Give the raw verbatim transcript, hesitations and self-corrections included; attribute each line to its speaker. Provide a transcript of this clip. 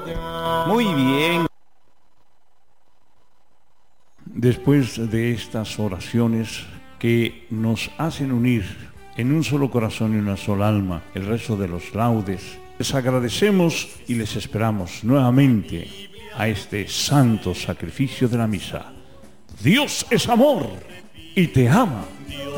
Speaker 1: Muy bien.
Speaker 2: Después de estas oraciones que nos hacen unir en un solo corazón y una sola alma el resto de los laudes, les agradecemos y les esperamos nuevamente a este santo sacrificio de la misa. Dios es amor y te ama.